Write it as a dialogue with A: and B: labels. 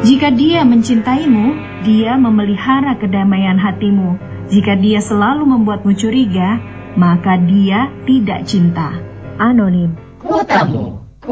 A: Jika dia mencintaimu, dia memelihara kedamaian hatimu. Jika dia selalu membuatmu curiga, maka dia tidak cinta. Anonim.
B: Kuotamu.